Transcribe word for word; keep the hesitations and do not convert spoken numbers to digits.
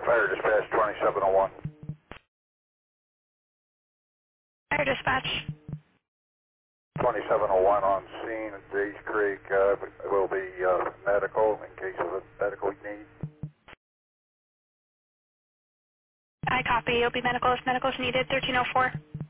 Fire dispatch twenty-seven oh one. Fire dispatch. twenty-seven oh one on scene at Days Creek. Uh, will be uh, medical in case of a medical need. I copy. You'll be medical if medical is needed. thirteen oh four.